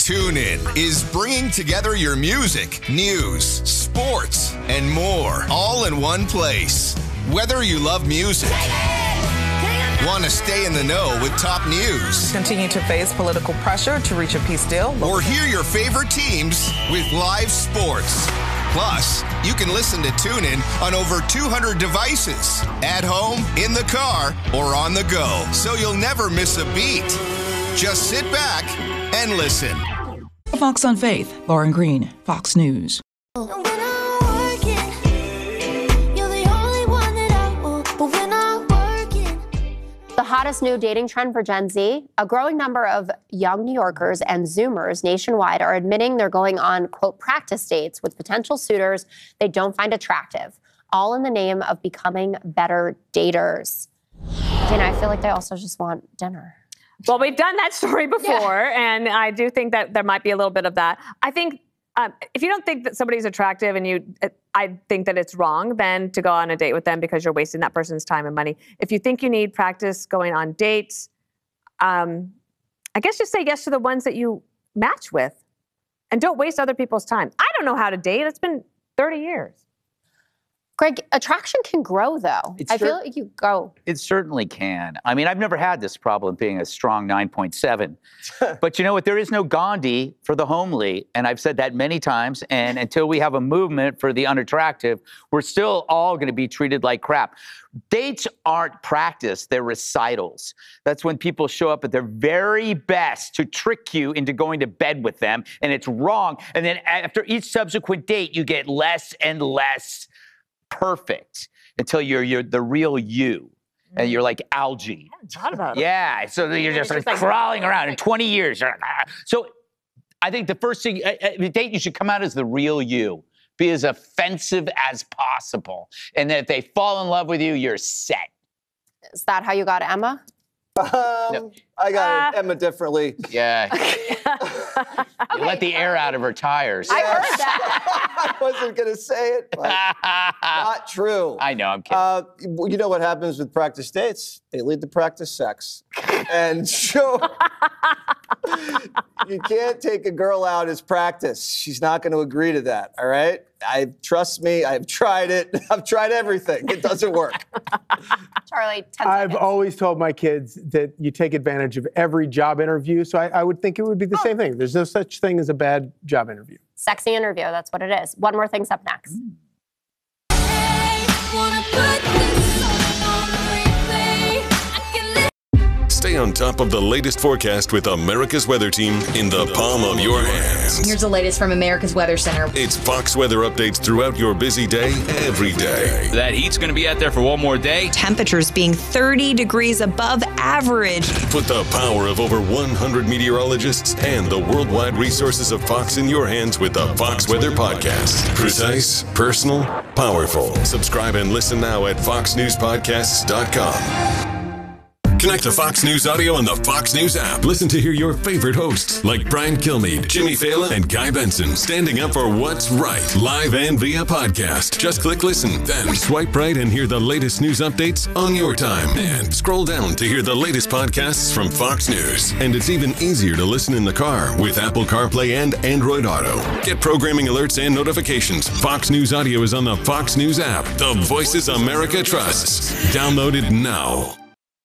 TuneIn is bringing together your music, news, sports, and more all in one place. Whether you love music, want to stay in the know with top news, continue to face political pressure to reach a peace deal, or hear your favorite teams with live sports. Plus, you can listen to TuneIn on over 200 devices, at home, in the car, or on the go, so you'll never miss a beat. Just sit back and listen. Fox on Faith, Lauren Green, Fox News. The hottest new dating trend for Gen Z, a growing number of young New Yorkers and Zoomers nationwide are admitting they're going on, quote, practice dates with potential suitors they don't find attractive, all in the name of becoming better daters. Dana, I feel like they also just want dinner. Well, we've done that story before, and I do think that there might be a little bit of that. I think if you don't think that somebody's attractive and I think that it's wrong then to go on a date with them because you're wasting that person's time and money. If you think you need practice going on dates, I guess just say yes to the ones that you match with and don't waste other people's time. I don't know how to date. It's been 30 years. Greg, attraction can grow, though. I feel like you go. It certainly can. I mean, I've never had this problem being a strong 9.7. But you know what? There is no Gandhi for the homely. And I've said that many times. And until we have a movement for the unattractive, we're still all going to be treated like crap. Dates aren't practice. They're recitals. That's when people show up at their very best to trick you into going to bed with them. And it's wrong. And then after each subsequent date, you get less and less perfect until you're the real you. And you're like algae. I haven't thought about it. Yeah, so you're just like crawling around in 20 years. So I think the first thing, the date you should come out as the real you. Be as offensive as possible. And then if they fall in love with you, you're set. Is that how you got Emma? No. I got Emma differently. Yeah. You let the air out of her tires. I heard that. I wasn't going to say it, but not true. I know, I'm kidding. You know what happens with practice dates? They lead to practice sex. And so you can't take a girl out as practice. She's not going to agree to that, all right? Trust me, I've tried it. I've tried everything. It doesn't work. Charlie, 10 seconds. I've always told my kids that you take advantage of every job interview, so I would think it would be the same thing. There's no such thing as a bad job interview. Sexy interview, that's what it is. One more thing's up next. Stay on top of the latest forecast with America's Weather Team in the palm of your hands. Here's the latest from America's Weather Center. It's Fox weather updates throughout your busy day, every day. That heat's going to be out there for one more day. Temperatures being 30 degrees above average. Put the power of over 100 meteorologists and the worldwide resources of Fox in your hands with the Fox Weather Podcast. Precise, personal, powerful. Subscribe and listen now at foxnewspodcasts.com. Connect to Fox News Audio on the Fox News app. Listen to hear your favorite hosts like Brian Kilmeade, Jimmy Fallon, and Guy Benson standing up for what's right, live and via podcast. Just click listen, then swipe right and hear the latest news updates on your time. And scroll down to hear the latest podcasts from Fox News. And it's even easier to listen in the car with Apple CarPlay and Android Auto. Get programming alerts and notifications. Fox News Audio is on the Fox News app. The voices America trusts. Download it now.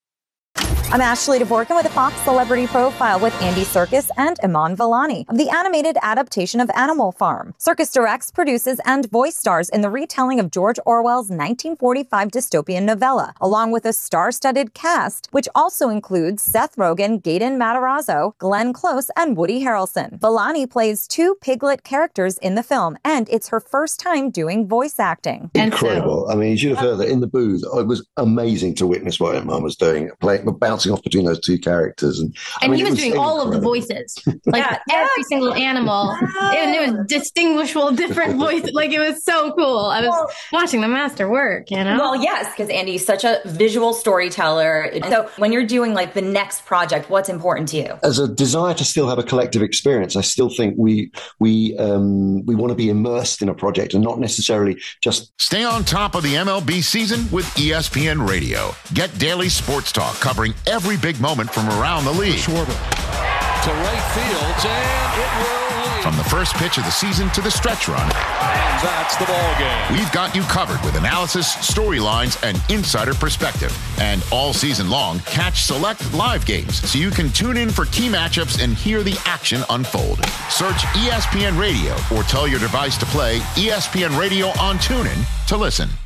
I'm Ashley Dvorkin with a Fox Celebrity Profile with Andy Serkis and Iman Vellani of the animated adaptation of Animal Farm. Serkis directs, produces, and voice stars in the retelling of George Orwell's 1945 dystopian novella, along with a star-studded cast, which also includes Seth Rogen, Gaten Matarazzo, Glenn Close, and Woody Harrelson. Vellani plays 2 piglet characters in the film, and it's her first time doing voice acting. Incredible. I mean, you should have heard that in the booth. It was amazing to witness what Iman was doing, bouncing off between those 2 characters. And he was doing all of the voices. Like every single animal. It was distinguishable, different voices. Like it was so cool. I was watching the master work, you know? Well, yes, because Andy's such a visual storyteller. So when you're doing like the next project, what's important to you? As a desire to still have a collective experience, I still think we want to be immersed in a project and not necessarily just... Stay on top of the MLB season with ESPN Radio. Get daily sports talk covering every big moment from around the league. to right field, and it will leave. From the first pitch of the season to the stretch run, And that's the ball game. we've got you covered with analysis, storylines, and insider perspective. And all season long, catch select live games so you can tune in for key matchups and hear the action unfold. Search ESPN Radio or tell your device to play ESPN Radio on TuneIn to listen.